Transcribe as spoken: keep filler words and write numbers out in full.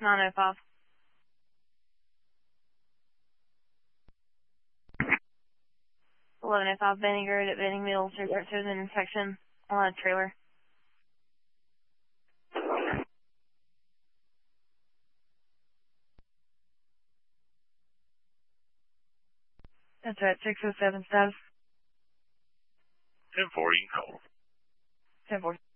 nine oh five. eleven oh five Benning Road at Benning Mills. Report to an inspection on a trailer. That's right, six oh seven status. ten four, you can call. ten four.